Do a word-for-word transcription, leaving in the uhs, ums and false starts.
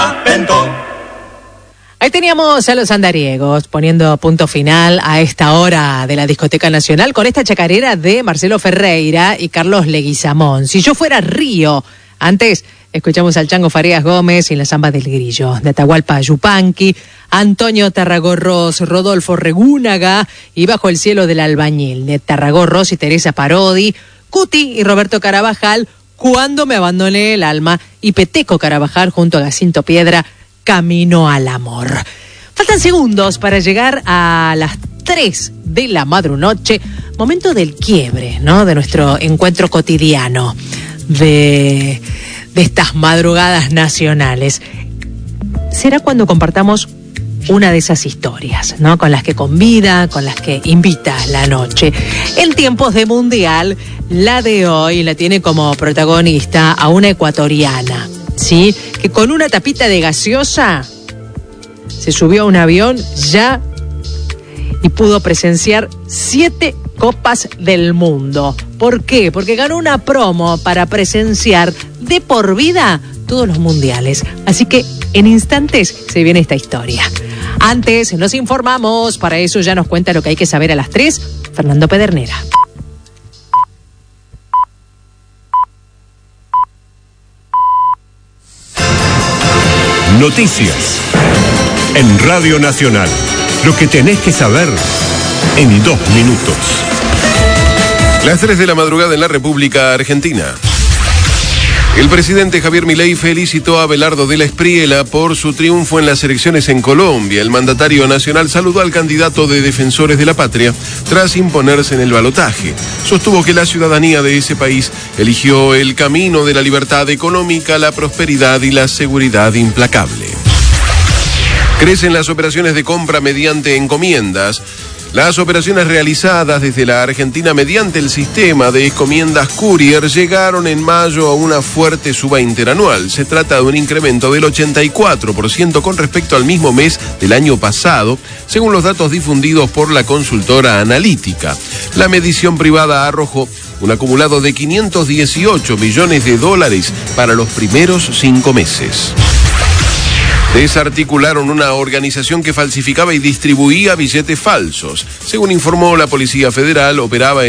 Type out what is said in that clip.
Ahí teníamos a los andariegos poniendo punto final a esta hora de la Discoteca Nacional con esta chacarera de Marcelo Ferreira y Carlos Leguizamón. Si yo fuera Río, antes escuchamos al Chango Farías Gómez y la Zamba del Grillo, de Atahualpa Yupanqui, Antonio Tarragorros, Rodolfo Regúnaga y Bajo el cielo del albañil, de Tarragorros y Teresa Parodi, Cuti y Roberto Carabajal, Cuando me abandoné el alma, y Peteco Carabajal junto a Jacinto Piedra, Camino al amor. Faltan segundos para llegar a las tres de la madrunoche, momento del quiebre, ¿no? De nuestro encuentro cotidiano, de, de estas madrugadas nacionales. Será cuando compartamos una de esas historias, ¿no? Con las que convida, con las que invita la noche. En tiempos de mundial, la de hoy la tiene como protagonista a una ecuatoriana, ¿sí? Que con una tapita de gaseosa se subió a un avión ya y pudo presenciar siete copas del mundo. ¿Por qué? Porque ganó una promo para presenciar de por vida todos los mundiales. Así que en instantes se viene esta historia. Antes nos informamos, para eso ya nos cuenta lo que hay que saber a las tres, Fernando Pedernera. Noticias en Radio Nacional. Lo que tenés que saber en dos minutos. Las tres de la madrugada en la República Argentina. El presidente Javier Milei felicitó a Abelardo de la Espriella por su triunfo en las elecciones en Colombia. El mandatario nacional saludó al candidato de Defensores de la Patria tras imponerse en el balotaje. Sostuvo que la ciudadanía de ese país eligió el camino de la libertad económica, la prosperidad y la seguridad implacable. Crecen las operaciones de compra mediante encomiendas. Las operaciones realizadas desde la Argentina mediante el sistema de encomiendas Courier llegaron en mayo a una fuerte suba interanual. Se trata de un incremento del ochenta y cuatro por ciento con respecto al mismo mes del año pasado, según los datos difundidos por la consultora analítica. La medición privada arrojó un acumulado de quinientos dieciocho millones de dólares para los primeros cinco meses. Desarticularon una organización que falsificaba y distribuía billetes falsos. Según informó la Policía Federal, operaba en